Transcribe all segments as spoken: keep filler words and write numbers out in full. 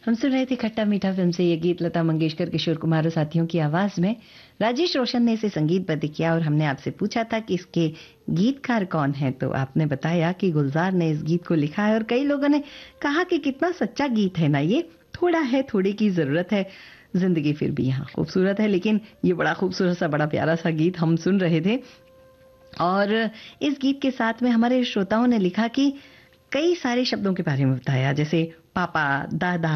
हम सुन रहे थे खट्टा मीठा फिल्म से ये गीत, लता मंगेशकर, किशोर कुमार और साथियों की आवाज में। राजेश रोशन ने इसे संगीतबद्ध किया और हमने आपसे पूछा था कि इसके गीतकार कौन है, तो आपने बताया कि गुलजार ने इस गीत को लिखा है। और कई लोगों ने कहा कि कितना सच्चा गीत है ना ये, थोड़ा है थोड़े की जरूरत है, जिंदगी फिर भी यहाँ खूबसूरत है। लेकिन ये बड़ा खूबसूरत सा, बड़ा प्यारा सा गीत हम सुन रहे थे। और इस गीत के साथ में हमारे श्रोताओं ने लिखा कि कई सारे शब्दों के बारे में बताया, जैसे पापा, दादा,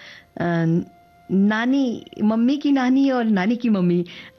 नानी, मम्मी की नानी और नानी की मम्मी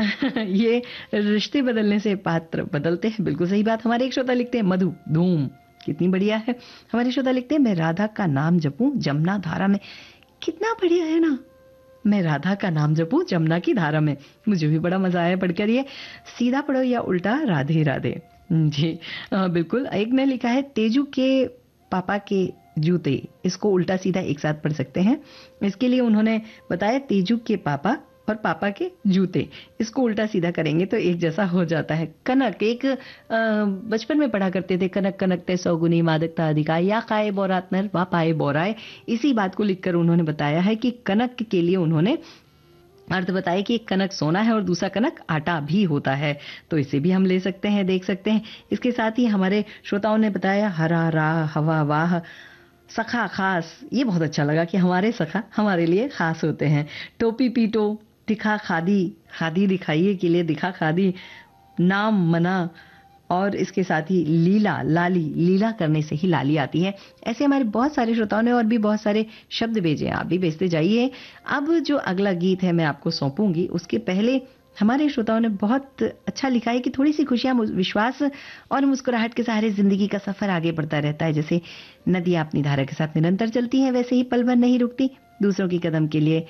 ये रिश्ते बदलने से पात्र बदलते हैं। बिल्कुल सही बात। हमारे एक श्रोता लिखते हैं मधु धूम, कितनी बढ़िया है। हमारे श्रोता लिखते हैं मैं राधा का नाम जपूं जमुना धारा में, कितना बढ़िया है ना। मैं राधा का नाम जपूं जमुना की धारा में, मुझे भी बड़ा मजा आया पढ़कर। ये सीधा पढ़ो या उल्टा राधे राधे जी। आ, बिल्कुल। एक ने लिखा है तेजू के पापा के जूते, इसको उल्टा सीधा एक साथ पढ़ सकते हैं। इसके लिए उन्होंने बताया तेजू के पापा और पापा के जूते, इसको उल्टा सीधा करेंगे तो एक जैसा हो जाता है। कनक, एक बचपन में पढ़ा करते थे, कनक कनकते सौगुनी मादकता अधिका या काए बोरात नर वा पाए बोराए। इसी बात को लिखकर उन्होंने बताया है कि कनक के लिए उन्होंने अर्थ बताया कि एक कनक सोना है और दूसरा कनक आटा भी होता है, तो इसे भी हम ले सकते हैं, देख सकते हैं। इसके साथ ही हमारे श्रोताओं ने बताया हरा राह हवा वाह सखा खास, ये बहुत अच्छा लगा कि हमारे सखा हमारे लिए खास होते हैं। टोपी पीटो, दिखा खादी, खादी दिखाइए के लिए दिखा खादी, नाम मना, और इसके साथ ही लीला, लाली, लीला करने से ही लाली आती है। ऐसे हमारे बहुत सारे श्रोताओं ने और भी बहुत सारे शब्द भेजे, आप भी भेजते जाइए। अब जो अगला गीत है मैं आपको सौंपूंगी, उसके पहले हमारे श्रोताओं ने बहुत अच्छा लिखा है कि थोड़ी सी खुशियां, विश्वास और मुस्कुराहट के सहारे जिंदगी का सफर आगे बढ़ता रहता है। जैसे नदियां अपनी धारा के साथ निरंतर चलती हैं, वैसे ही पल भर नहीं रुकती। दूसरों की कदम के लिए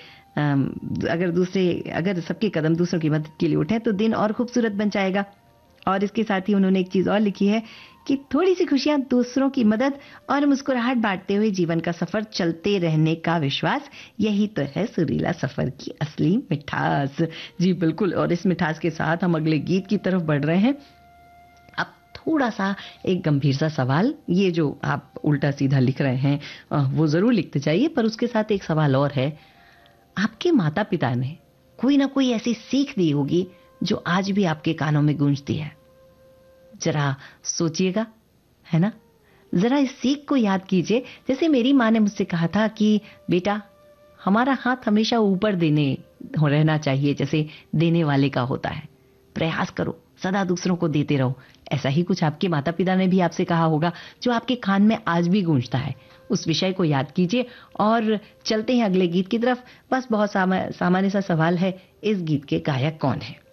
अगर दूसरे अगर सबके कदम दूसरों की मदद के लिए उठे तो दिन और खूबसूरत बन जाएगा। और इसके साथ ही उन्होंने एक चीज और लिखी है कि थोड़ी सी खुशियां, दूसरों की मदद और मुस्कुराहट बांटते हुए जीवन का सफर चलते रहने का विश्वास, यही तो है सुरीला सफर की असली मिठास। जी बिल्कुल। और इस मिठास के साथ हम अगले गीत की तरफ बढ़ रहे हैं। अब थोड़ा सा एक गंभीर सा सवाल, ये जो आप उल्टा सीधा लिख रहे हैं वो जरूर लिखते जाइए, पर उसके साथ एक सवाल और है। आपके माता पिता ने कोई ना कोई ऐसी सीख दी होगी जो आज भी आपके कानों में गूंजती है। जरा सोचिएगा, है ना। जरा इस सीख को याद कीजिए। जैसे मेरी माँ ने मुझसे कहा था कि बेटा, हमारा हाथ हमेशा ऊपर देने रहना चाहिए, जैसे देने वाले का होता है। प्रयास करो, सदा दूसरों को देते रहो। ऐसा ही कुछ आपके माता पिता ने भी आपसे कहा होगा, जो आपके कान में आज भी गूंजता है। उस विषय को याद कीजिए और चलते हैं अगले गीत की तरफ। बस बहुत सामान्य सा सवाल है, इस गीत के गायक कौन है।